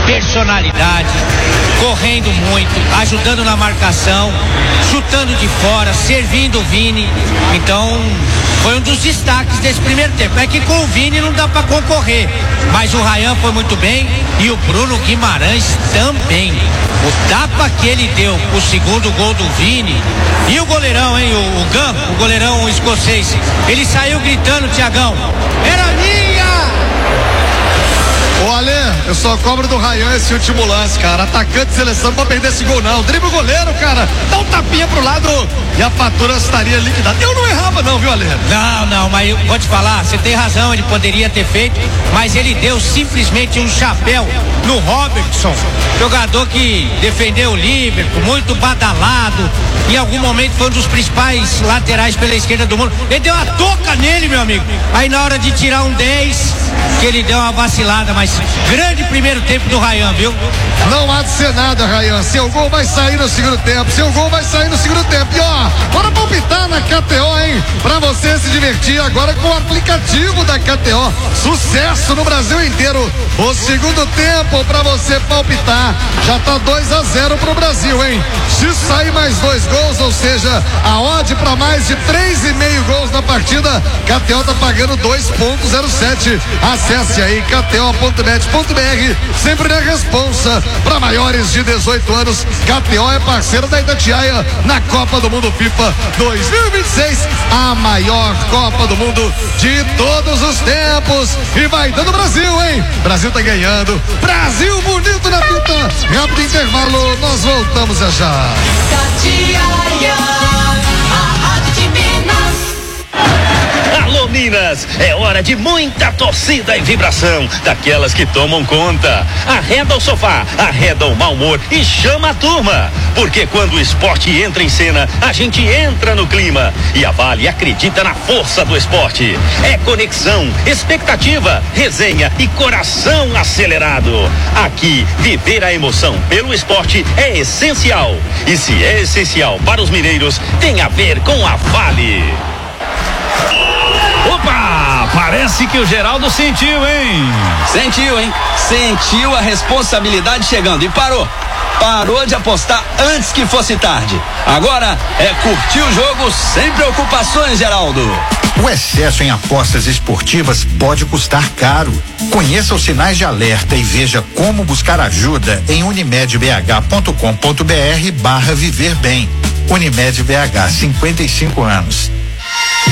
personalidade, correndo muito, ajudando na marcação, chutando de fora, servindo o Vini. Então, foi um dos destaques desse primeiro tempo. É que com o Vini não dá para concorrer, mas o Ryan foi muito bem e o Bruno Guimarães também. O tapa que ele deu, o segundo gol do Vini, e o goleirão, hein, o Gun, o goleirão escocês, ele saiu gritando, Thiagão, era minha! Ô Ale, eu só cobro do Ryan esse último lance, cara. Atacante de seleção não pode perder esse gol não. Dribla o goleiro, cara. Dá um tapinha pro lado e a fatura estaria liquidada. Eu não errava não, viu, Ale? Não, mas eu vou te falar, você tem razão, ele poderia ter feito, mas ele deu simplesmente um chapéu no Robertson, jogador que defendeu o Liverpool, muito badalado, em algum momento foi um dos principais laterais pela esquerda do mundo. Ele deu a toca nele, meu amigo. Aí na hora de tirar um 10, que ele deu uma vacilada, mas grande primeiro tempo do Ryan, viu? Não há de ser nada, Ryan. Seu gol vai sair no segundo tempo. Seu gol vai sair no segundo tempo. E ó, bora palpitar na KTO, hein? Pra você se divertir agora com o aplicativo da KTO. Sucesso no Brasil inteiro. O segundo tempo pra você palpitar. Já tá 2-0 pro Brasil, hein? Se sair mais 2 gols, ou seja, a odd pra mais de 3,5 gols na partida, KTO tá pagando 2,07. Acesse aí kto.bet.br, sempre na responsa. Para maiores de 18 anos, KTO é parceira da Itatiaia na Copa do Mundo FIFA 2026, a maior Copa do Mundo de todos os tempos. E vai dando Brasil, hein? Brasil tá ganhando. Brasil bonito na fita. Rápido intervalo, nós voltamos já. Itatiaia, a rádio de Minas. Alô Minas, é hora de muita torcida e vibração, daquelas que tomam conta. Arreda o sofá, arreda o mau humor e chama a turma, porque quando o esporte entra em cena, a gente entra no clima, e a Vale acredita na força do esporte. É conexão, expectativa, resenha e coração acelerado. Aqui, viver a emoção pelo esporte é essencial, e se é essencial para os mineiros, tem a ver com a Vale. Opa! Parece que o Geraldo sentiu, hein? Sentiu, hein? Sentiu a responsabilidade chegando e parou. Parou de apostar antes que fosse tarde. Agora é curtir o jogo sem preocupações, Geraldo. O excesso em apostas esportivas pode custar caro. Conheça os sinais de alerta e veja como buscar ajuda em unimedbh.com.br/viver bem. Unimed BH, 55 anos.